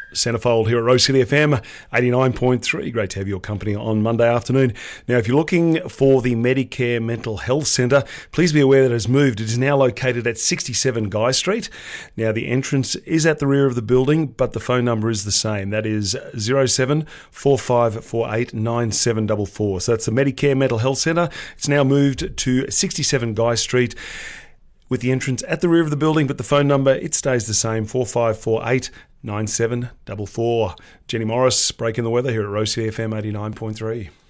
Centerfold here at Rose City FM 89.3. Great to have your company on Monday afternoon. Now, if you're looking for the Medicare Mental Health Centre, please be aware that it has moved. It is now located at 67 Guy Street. Now, the entrance is at the rear of the building, but the phone number is the same. That is 0745489744. So that's the Medicare Mental Health Centre. It's now moved to 67 Guy Street, with the entrance at the rear of the building, but the phone number, it stays the same, 45489744. Jenny Morris, breaking the weather here at Rose City FM 89.3.